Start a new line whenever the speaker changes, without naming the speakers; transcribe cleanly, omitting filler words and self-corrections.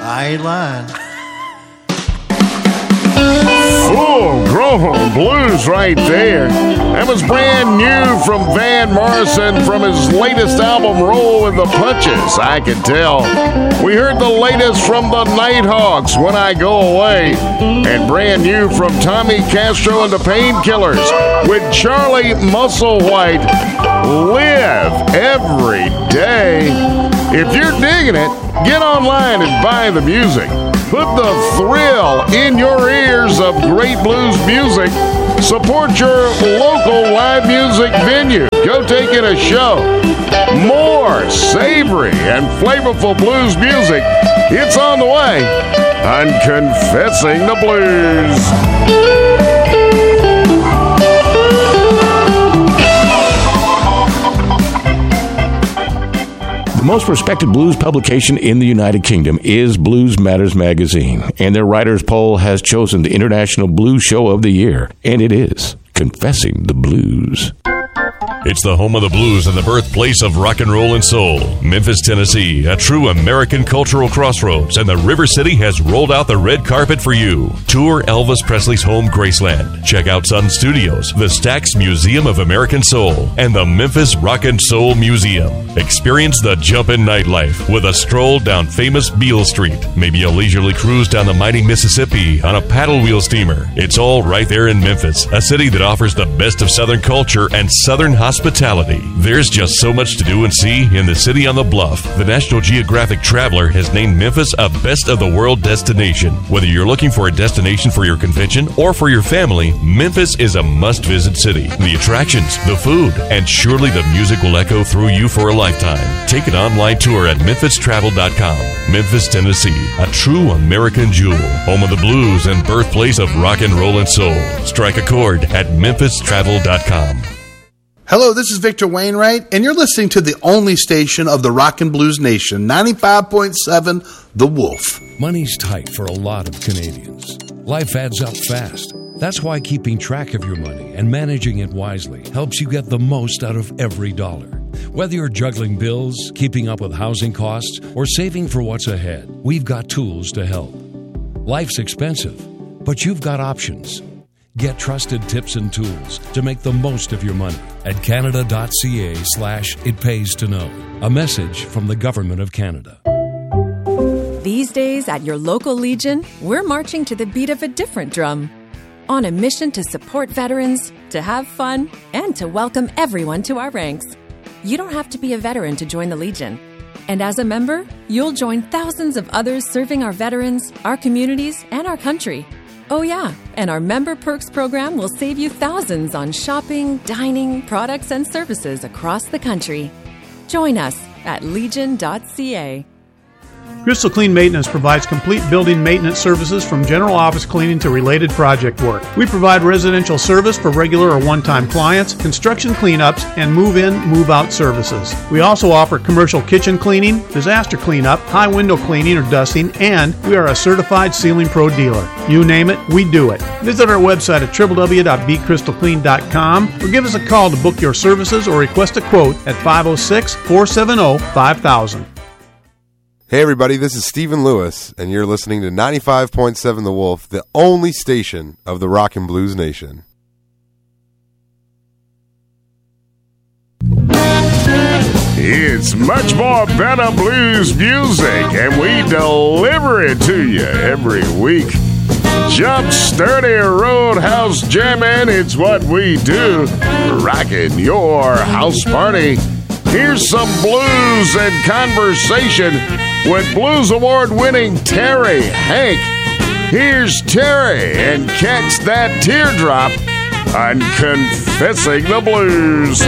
I ain't lying.
Full-grown blues right there. That was brand new from Van Morrison from his latest album, Roll with the Punches, I can tell. We heard the latest from the Nighthawks, When I Go Away, and brand new from Tommy Castro and the Painkillers with Charlie Musselwhite, Live Every Day. If you're digging it, get online and buy the music. Put the thrill in your ears of great blues music. Support your local live music venue. Go take in a show. More savory and flavorful blues music. It's on the way on Confessing the Blues.
The most respected blues publication in the United Kingdom is Blues Matters Magazine, and their writers' poll has chosen the International Blues Show of the Year, and it is Confessing the Blues.
It's the home of the blues and the birthplace of rock and roll and soul. Memphis, Tennessee, a true American cultural crossroads, and the River City has rolled out the red carpet for you. Tour Elvis Presley's home, Graceland. Check out Sun Studios, the Stax Museum of American Soul, and the Memphis Rock and Soul Museum. Experience the jumpin' nightlife with a stroll down famous Beale Street. Maybe a leisurely cruise down the mighty Mississippi on a paddle wheel steamer. It's all right there in Memphis, a city that offers the best of Southern culture and Southern hospitality. There's just so much to do and see in the city on the bluff. The National Geographic Traveler has named Memphis a best of the world destination. Whether you're looking for a destination for your convention or for your family, Memphis is a must-visit city. The attractions, the food, and surely the music will echo through you for a lifetime. Take an online tour at memphistravel.com. Memphis, Tennessee, a true American jewel, home of the blues and birthplace of rock and roll and soul. Strike a chord at memphistravel.com.
Hello, this is Victor Wainwright, and you're listening to the only station of the Rock and Blues Nation, 95.7 The Wolf.
Money's tight for a lot of Canadians. Life adds up fast. That's why keeping track of your money and managing it wisely helps you get the most out of every dollar. Whether you're juggling bills, keeping up with housing costs, or saving for what's ahead, we've got tools to help. Life's expensive, but you've got options. Get trusted tips and tools to make the most of your money at canada.ca/itpays-to-know. A message from the Government of Canada.
These days at your local Legion, we're marching to the beat of a different drum. On a mission to support veterans, to have fun, and to welcome everyone to our ranks. You don't have to be a veteran to join the Legion. And as a member, you'll join thousands of others serving our veterans, our communities, and our country. Oh yeah, and our Member Perks program will save you thousands on shopping, dining, products, and services across the country. Join us at legion.ca.
Crystal Clean Maintenance provides complete building maintenance services from general office cleaning to related project work. We provide residential service for regular or one-time clients, construction cleanups, and move-in, move-out services. We also offer commercial kitchen cleaning, disaster cleanup, high window cleaning or dusting, and we are a certified Ceiling Pro dealer. You name it, we do it. Visit our website at www.becrystalclean.com or give us a call to book your services or request a quote at 506-470-5000.
Hey everybody, this is Stephen Lewis, and you're listening to 95.7 The Wolf, the only station of the Rock and Blues Nation.
It's much more better blues music, and we deliver it to you every week. Jump sturdy roadhouse jamming, it's what we do. Rocking your house party. Here's some blues and conversation with Blues Award-winning Terry Hank. Here's Terry and Catch That Teardrop on Confessing the Blues.